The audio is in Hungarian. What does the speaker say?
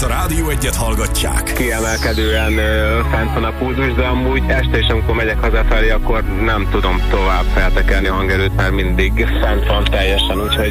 a Rádió Egyet hallgatják. Kiemelkedően fent van a pulzus, de amúgy este is, amikor megyek hazafelé, akkor nem tudom tovább feltekerni a hangerőt, mert mindig fent van teljesen, úgyhogy